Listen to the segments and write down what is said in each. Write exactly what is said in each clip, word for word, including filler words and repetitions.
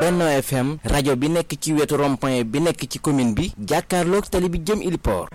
Benno F M rajo bi nekk ci wetu rond-point bi nekk ci commune bi jàkkaarloog tali bi jëm Iliport.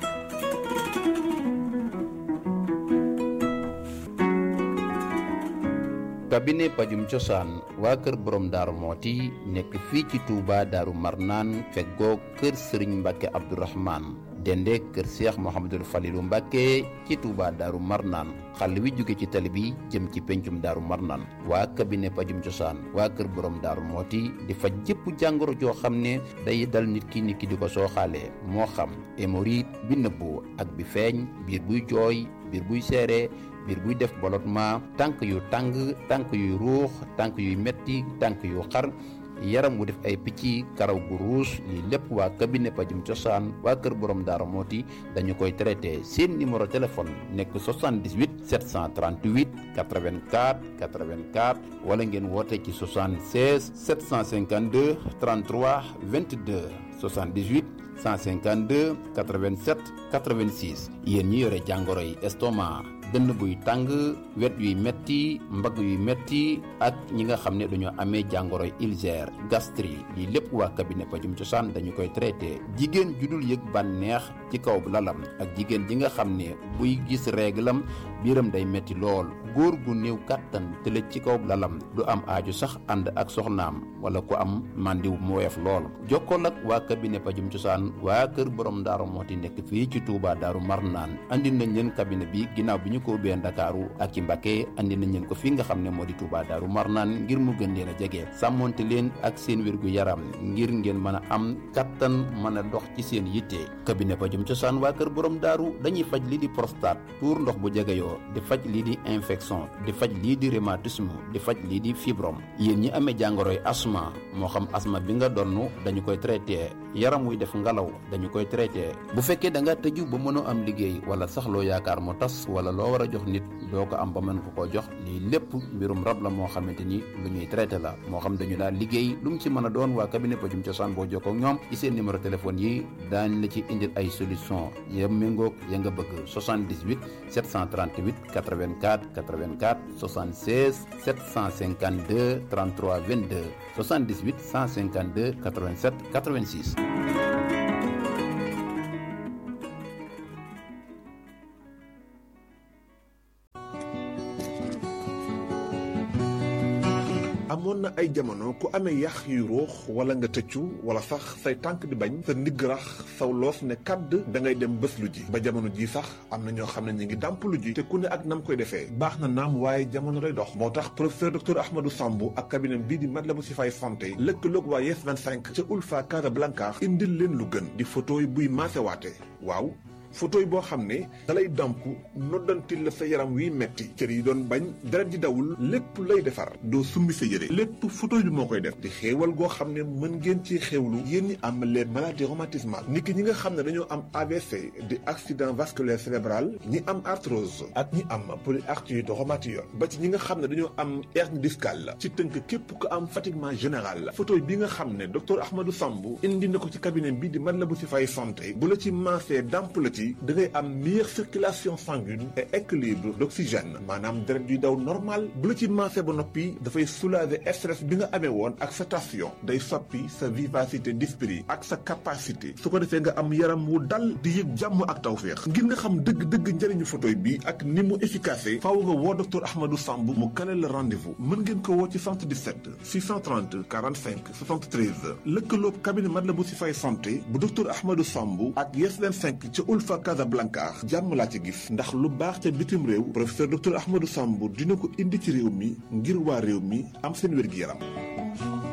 cabinet pajum cosaan waa kër borom daaru mooti nekk fii ci Touba daaru marnaan feggoo kër sëriñ Mbàkke Abdourahman dende kër Cheikh Mouhamadul Falilou Mbàkke ci Touba daaru marnaan xàll wi jóge ci tali bi jëm ci pencum daaru marnaan waa cabinet pajum cosaan waa kër borom daaru mooti di faj jëpp jàngoro joo xam ne day dal nit ki nit ki di ko sooxaale moo xam hémorroïde bi nëbbu ak bi feeñ biir buy jooy biir buy seere biir buy def ballottement tànk yu tàng tànk yuy ruux tànk yuy metti tànk yu xar yaram wu def ay picc karaw gu ruus lii lépp waa cabinet pajum cosaan waa kër borom daara mooti dañu koy traité seen numéro téléphone nekk soixante-dix-huit sept cent trente-huit quatre-vingt-quatre quatre-vingt-quatre wala ngeen woote ci soixante-seize sept cent cinquante-deux trente-trois vingt-deux soixante-dix-huit cent cinquante-deux quatre-vingt-sept quatre-vingt-six yéen ñi yore jàngoro yi estomac dënn buy tàng wet yuy metti mbagg yuy metti ak ñi nga xam ne dañoo amee jàngoro yi ulcère gastrique lii lépp waa cabinet pajum cosaan dañu koy traité jigéen ju dul yëg bànneex ci kaw lalam ak jigéen ji nga xam ne buy gis réglam biiram day metti lool góor gu néew kàttan tëlëj ci kaw lalam du am aaju sax ànd ak soxnaam wala ku am màndiw mu woyof lool jokkool ak waa cabinet pajum cosaan waa kër borom daaru mooti nekk fii ci Touba daaru marnaan andi nañ leen cabinet bi ginnaaw bi ñu ko ubbee Ndakaaru ak ci Mbacké andi nañ leen ko fi nga xam ne moo di Touba daaru marnaan ngir mu gën leen a jege sàmmonte leen ak seen wérgu yaram ngir ngeen mën a am kattan mën a dox ci seen yitte cabinet pajum cosaan waa kër borom daaru dañuy faj lii di prostate tuur ndox bu jegeyoo di faj lii di infection di faj lii di rhumatisme di faj lii di fibrome yéen ñi amee jàngoroy asma moo xam asma bi nga donn dañu koy traité yaram wuy def ngalaw dañu koy traité bu fekkee da nga tëju ba mënoo am liggéey wala sax loo yaakaar mu tas wala loo war a jox nit doo ko am ba mën ko koo jox lii lépp mbirum rab la moo xamante ni lu ñuy traité la moo xam dañu laa liggéey lu mu ci mën a doon waa cabinet pajum cosaan boo jokkoo ak ñoom ci seen numéro téléphone yi daañ la ci indil ay solution ya méngoog ya nga bëgg soixante-dix-huit sept cent trente-huit quatre-vingt-quatre quatre-vingt-quatre soixante-seize sept cent cinquante-deux trente-trois vingt-deux soixante-dix-huit cent cinquante-deux quatre-vingt-sept quatre-vingt-six. amoon na ay jamono ku amee yax yu ruux wala nga tëccu wala sax say tànk di bañ sa ndigg rax saw loos ne kàdd da ngay dem bés lu ji ba jamono ji sax am na ñoo xam ne ñu ngi dàmp lu ji te ku ne ak nam koy defee baax na naam waaye jamono lay dox moo tax professeur docteur Ahmadou Samb ak cabinet bii di Matlaboul Chifaay santé lëkkaloog waa Yes vingt-cinq ca Ulfa Casablanca indil leen lu gën di photo yi buy maasewaate waaw photo yi boo xam ne dalay damp noddantil la sa yaram wiy metti cër yi doon bañ deret ji dawul lépp lay defar doo summi sa yére lépp photo bi moo koy def di xéewal goo xam ne mën ngeen ci xéewlu yéen ñi am les maladies rhumatismales niki ñi nga xam ne dañoo am A V C di accident vasculaire cérébral ñi am arthrose ak ñi am polyarthrite rhumatoïde ba ci ñi nga xam ne dañoo am hernie discale ci tënk képp ko am fatiguement général photo bi nga xam ne docteur Ahmadou Samb indi na ko ci cabinet bi di Matlaboul Chifaay santé bu la ci maasee damp la ci da ngay am meilleure circulation sanguine et équilibre d'oxygène maanaam deret yuy daw normal bu la ci maasee ba noppi dafay soulager stress bi nga amee woon ak sa tension day soppi sa vivacité d'esprit ak sa capacité su ko defee nga am yaram wu dal di yëg jàmm ak tawféex ngir nga xam dëgg-dëgg njëriñu photo bi ak ni mu efficace faaw nga woo docteur Ahmadou Samb mu kale la rendez-vous mën ngeen ko woo ci soixante-dix-sept six cent trente quarante-cinq soixante-treize lëkkaloob cabinet Matlaboul Chifaay santé bu docteur Ahmadou Samb ak Yes vingt-cinq ca Ulfa Casablanca jàmm laa ci gis ndax lu baax ca bitim réew professeur docteur Ahmadou Samb dina ko indi ci réew mi ngir waa réew mi am seen wér-gi-yaram